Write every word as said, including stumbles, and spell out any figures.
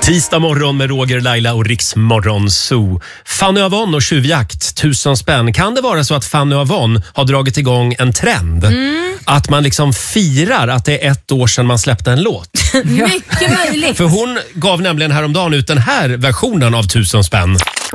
Tisdag morgon med Roger, Laila och Riksmorgon Zoo. Fanny Avon och tjuvjakt, tusen spänn. Kan det vara så att Fanny Avon har dragit igång en trend? Mm. Att man liksom firar att det är ett år sedan man släppte en låt. Mycket möjligt. För hon gav nämligen häromdagen ut den här versionen av tusen spänn.